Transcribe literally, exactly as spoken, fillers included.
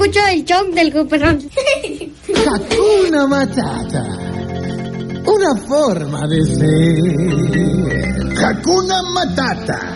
mucho el show del Cooperón. Hakuna Matata. Una forma de ser. Hakuna Matata.